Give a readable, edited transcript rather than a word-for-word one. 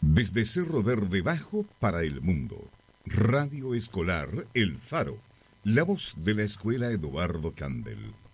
Desde Cerro Verde Bajo para el mundo. Radio Escolar El Faro. La voz de la Escuela Eduardo Campbell.